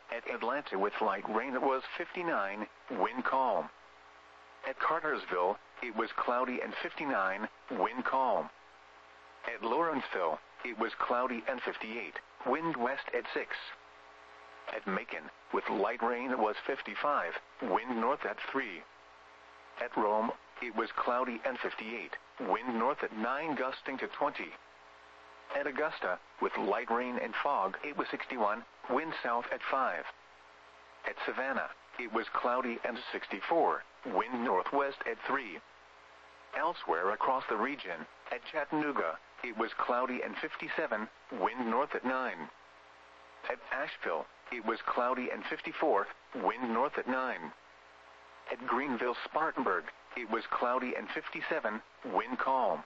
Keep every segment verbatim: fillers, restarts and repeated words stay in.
At Atlanta with light rain it was fifty-nine, wind calm. At Cartersville, it was cloudy and fifty-nine, wind calm. At Lawrenceville, it was cloudy and fifty-eight, wind west at six. At Macon, with light rain it was fifty-five, wind north at three. At Rome, it was cloudy and fifty-eight, wind north at nine gusting to twenty. At Augusta, with light rain and fog it was sixty-one, wind south at five. At Savannah, it was cloudy and sixty-four, wind northwest at three. Elsewhere across the region, at Chattanooga, it was cloudy and fifty-seven, wind north at nine. At Asheville, it was cloudy and fifty-four, wind north at nine. At Greenville-Spartanburg, it was cloudy and fifty-seven, wind calm.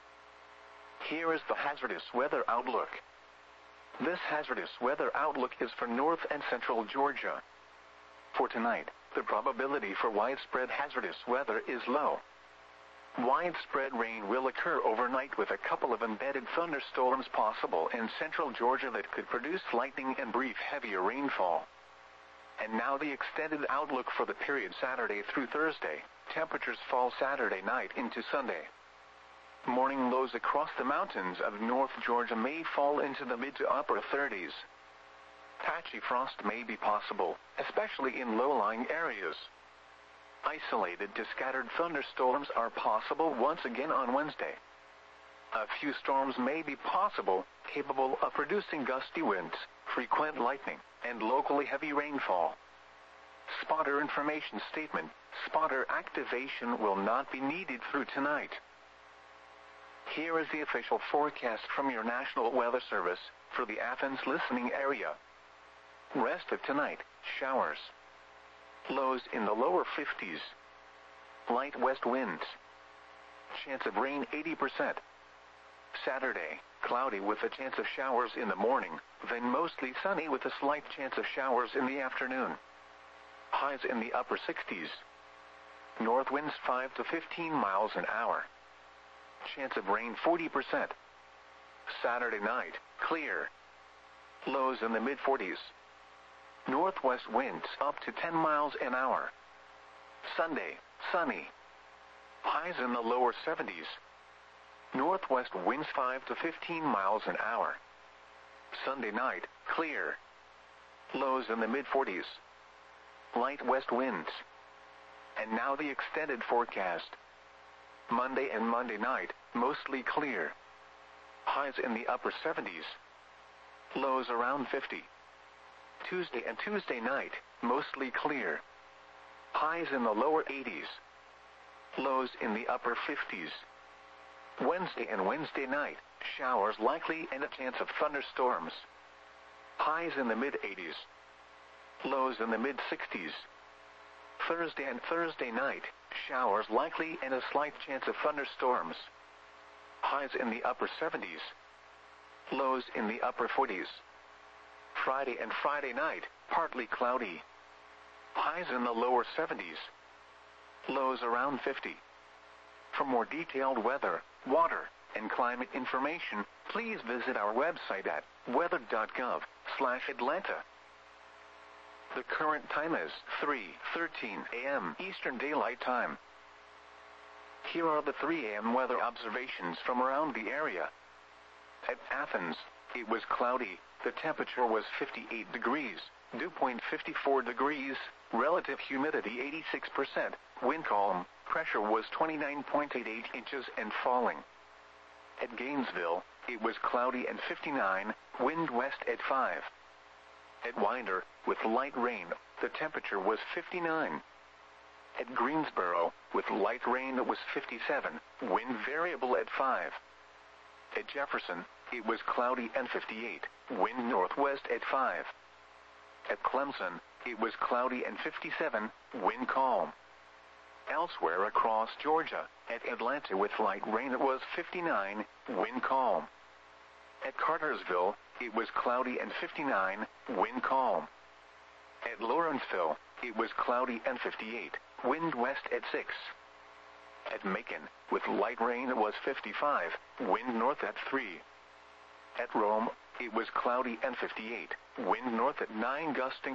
Here is the hazardous weather outlook. This hazardous weather outlook is for north and central Georgia. For tonight, the probability for widespread hazardous weather is low. Widespread rain will occur overnight with a couple of embedded thunderstorms possible in central Georgia that could produce lightning and brief heavier rainfall. And now the extended outlook for the period Saturday through Thursday. Temperatures fall Saturday night into Sunday. Morning lows across the mountains of North Georgia may fall into the mid to upper thirties. Patchy frost may be possible, especially in low-lying areas. Isolated to scattered thunderstorms are possible once again on Wednesday. A few storms may be possible, capable of producing gusty winds, frequent lightning, and locally heavy rainfall. Spotter information statement: spotter activation will not be needed through tonight. Here is the official forecast from your National Weather Service for the Athens listening area. Rest of tonight, showers. Lows in the lower fifties. Light west winds. Chance of rain eighty percent. Saturday, cloudy with a chance of showers in the morning, then mostly sunny with a slight chance of showers in the afternoon. Highs in the upper sixties. North winds five to fifteen miles an hour. Chance of rain forty percent. Saturday night, clear. Lows in the mid forties. Northwest winds up to ten miles an hour. Sunday, sunny. Highs in the lower seventies. Northwest winds five to fifteen miles an hour. Sunday night, clear. Lows in the mid forties. Light west winds. And now the extended forecast. Monday and Monday night, mostly clear. Highs in the upper seventies. Lows around fifty. Tuesday and Tuesday night, mostly clear. Highs in the lower eighties. Lows in the upper fifties. Wednesday and Wednesday night, showers likely and a chance of thunderstorms. Highs in the mid eighties. Lows in the mid sixties. Thursday and Thursday night, showers likely and a slight chance of thunderstorms. Highs in the upper seventies. Lows in the upper forties. Friday and Friday night, partly cloudy. Highs in the lower seventies. Lows around fifty. For more detailed weather, water, and climate information, please visit our website at weather dot gov slash Atlanta. The current time is three thirteen a m Eastern Daylight Time. Here are the three a m weather observations from around the area. At Athens, it was cloudy. The temperature was fifty-eight degrees, dew point fifty-four degrees, relative humidity eighty-six percent, wind calm, pressure was twenty-nine point eight eight inches and falling. At Gainesville, it was cloudy and fifty-nine, wind west at five. At Winder, with light rain, the temperature was fifty-nine. At Greensboro, with light rain it was fifty-seven, wind variable at five. At Jefferson, it was cloudy and fifty-eight, wind northwest at five. At Clemson, it was cloudy and fifty-seven, wind calm. Elsewhere across Georgia, at Atlanta with light rain it was fifty-nine, wind calm. At Cartersville, it was cloudy and fifty-nine, wind calm. At Lawrenceville, it was cloudy and fifty-eight, wind west at six. At Macon, with light rain it was fifty-five, wind north at three. At Rome, it was cloudy and fifty-eight, wind north at nine gusting